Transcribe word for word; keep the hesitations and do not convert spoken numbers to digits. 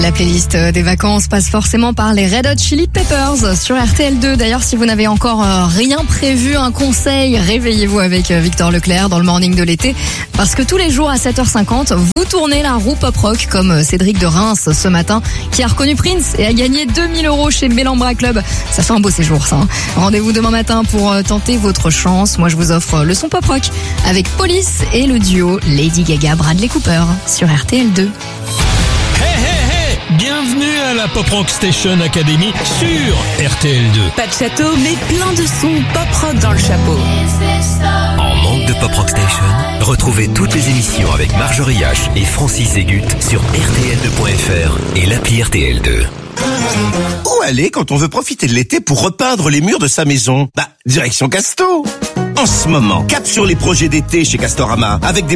La playlist des vacances passe forcément par les Red Hot Chili Peppers sur R T L deux. D'ailleurs, si vous n'avez encore rien prévu, un conseil, réveillez-vous avec Victor Leclerc dans le morning de l'été. Parce que tous les jours à sept heures cinquante, vous tournez la roue pop rock comme Cédric de Reims ce matin, qui a reconnu Prince et a gagné deux mille euros chez Bellambra Club. Ça fait un beau séjour, ça. Hein. Rendez-vous demain matin pour tenter votre chance. Moi, je vous offre le son pop rock avec Police et le duo Lady Gaga Bradley Cooper sur R T L deux. Hey, hey, hey! Bienvenue à la Pop Rock Station Academy sur R T L deux. Pas de château, mais plein de sons pop rock dans le chapeau. En manque de Pop Rock Station, retrouvez toutes les émissions avec Marjorie H et Francis Egut sur R T L deux point F R et l'appli R T L deux. Où aller quand on veut profiter de l'été pour repeindre les murs de sa maison? Bah, direction Casto. En ce moment, cap sur les projets d'été chez Castorama avec des